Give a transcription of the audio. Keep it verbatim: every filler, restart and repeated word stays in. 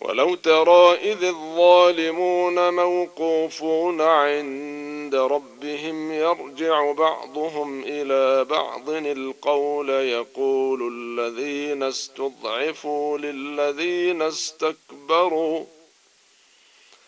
ولو ترى إذ الظالمون موقوفون عند ربهم يرجع بعضهم إلى بعض القول يقول الذين استضعفوا للذين استكبروا